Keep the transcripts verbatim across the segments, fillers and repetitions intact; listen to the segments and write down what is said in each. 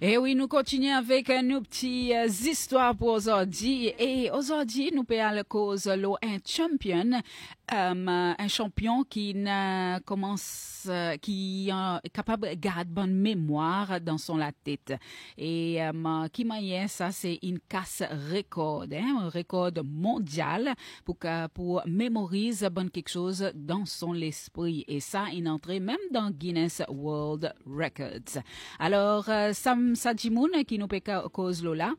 Et oui, nous continuons avec euh, nos petites euh, histoires pour aujourd'hui. Et aujourd'hui, nous payons la cause l'eau un champion, euh, un champion qui ne commence, euh, qui euh, est capable de garder bonne mémoire dans son la tête. Et euh, qui m'a ça, c'est une casse record, hein, un record mondial pour que, pour mémoriser bonne quelque chose dans son esprit. Et ça, il entré même dans Guinness World Records. Alors, euh, Sam Sajimoun qui nous peut cause là.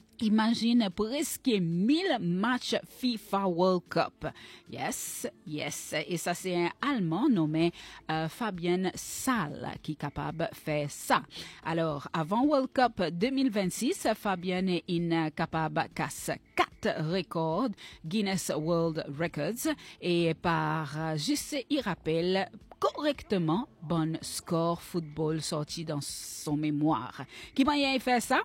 Imagine presque mille matchs FIFA World Cup. Yes, yes. Et ça, c'est un Allemand nommé euh, Fabien Saal qui est capable de faire ça. Alors, avant World Cup deux mille vingt-six, Fabien est capable de casser quatre records Guinness World Records et par euh, juste, il rappelle correctement bon score football sorti dans son mémoire. Qui m'a fait ça?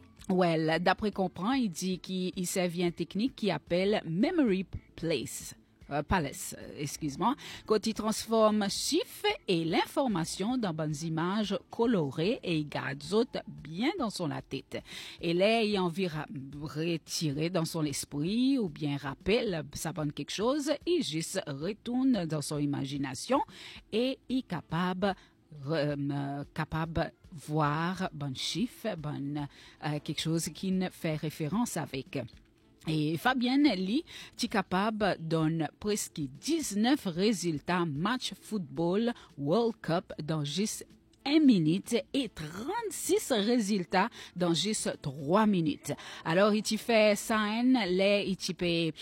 Well, d'après comprend, il dit qu'il servait une technique qui appelle Memory Place. Euh, Palace, excuse-moi, quand il transforme chiffres et l'information dans bonnes images colorées et il garde autres bien dans son la tête. Et là, il a envie de retirer dans son esprit ou bien rappelle ça bonne quelque chose, il juste retourne dans son imagination et il est capable Euh, capable voir bon chiffre, bon euh, quelque chose qui ne fait référence avec. Et Fabien Lee est capable de donner presque dix-neuf résultats match football World Cup dans juste une minute et trente-six résultats dans juste trois minutes. Alors, il fait ça, là, il peut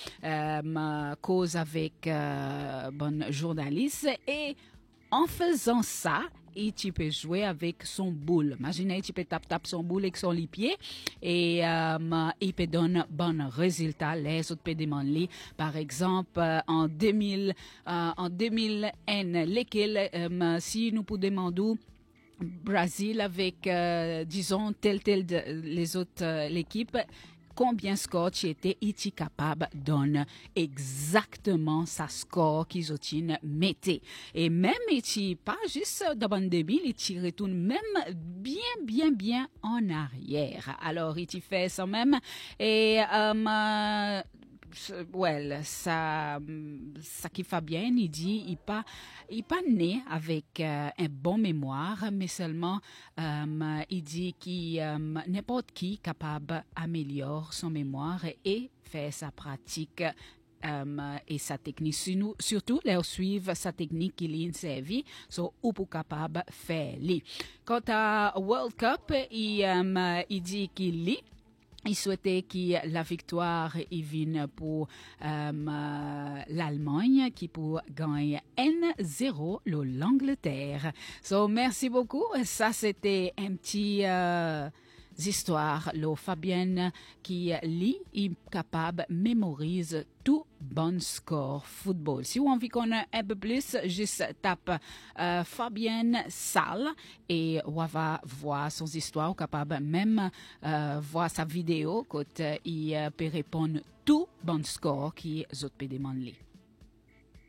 euh, cause avec euh, bon journaliste et en faisant ça, et tu peux jouer avec son boule. Imaginez, tu peux taper tape son boule avec son pied et euh, il peut donner bon résultat. Les autres peuvent demander, par exemple, euh, en deux mille, euh, en deux mille un, lesquels, euh, si nous pouvons demander Brésil avec, euh, disons, tel tel de, les autres, euh, l'équipe, combien score tu étais était capable de donner exactement sa score qu'ils ont metté. Et même il pas juste dans le début, il retourne même bien, bien, bien en arrière. Alors, il fait ça même et euh, well, ça, ça qui fait bien, il dit, il pas, il pas né avec euh, un bon mémoire, mais seulement, euh, il dit qu'il euh, n'importe qui capable d'améliorer son mémoire et faire sa pratique. Um, et sa technique, surtout, leur suivre sa technique qu'il a servi, so, ou pour capable de faire. Quant à World Cup, il, um, il dit qu'il lit. Il souhaitait que la victoire y vienne pour euh, l'Allemagne qui pour gagner un zéro l'Angleterre. So, merci beaucoup. Ça, c'était un petit euh, histoire. Le Fabien qui lit, il est capable de mémoriser tout bon score football. Si vous avez envie qu'on ait un peu plus, juste tape euh, Fabien Saal et on va voir son histoire, capable même euh, voir sa vidéo quand euh, il peut répondre tout bon score qui est autres peut demander.